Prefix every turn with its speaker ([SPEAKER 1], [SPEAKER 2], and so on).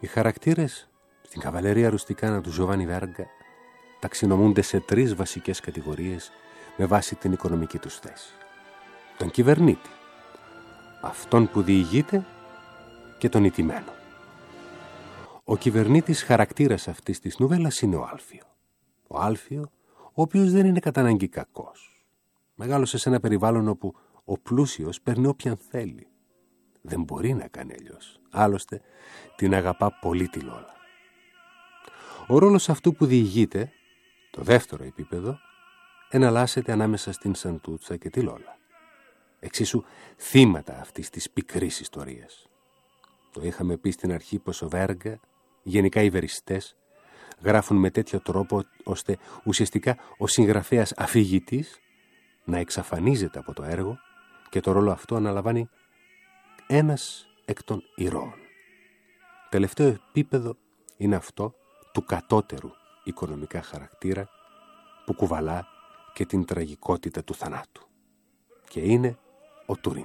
[SPEAKER 1] Οι χαρακτήρες στην καβαλερία ρουστικάνα του Τζοβάνι Βέργα ταξινομούνται σε 3 βασικές κατηγορίες με βάση την οικονομική τους θέση. Τον κυβερνήτη, αυτόν που διηγείται και τον ηττημένο. Ο κυβερνήτης χαρακτήρας αυτής της νουβέλας είναι ο Άλφιο. Ο Άλφιο, ο οποίος δεν είναι κατά ανάγκη κακός. Μεγάλωσε σε ένα περιβάλλον όπου ο πλούσιος παίρνει όποιαν θέλει. Δεν μπορεί να κάνει αλλιώς. Άλλωστε, την αγαπά πολύ τη Λόλα. Ο ρόλος αυτού που διηγείται, το δεύτερο επίπεδο, εναλλάσσεται ανάμεσα στην Σαντούτσα και τη Λόλα. Εξίσου θύματα αυτής της πικρής ιστορίας. Το είχαμε πει στην αρχή πως ο Βέργα, γενικά οι βεριστές, γράφουν με τέτοιο τρόπο ώστε ουσιαστικά ο συγγραφέας αφηγητής να εξαφανίζεται από το έργο και το ρόλο αυτό αναλαμβάνει ένας εκ των ηρώων. Τελευταίο επίπεδο είναι αυτό του κατώτερου οικονομικά χαρακτήρα που κουβαλά και την τραγικότητα του θανάτου. Και είναι ο Τούριν.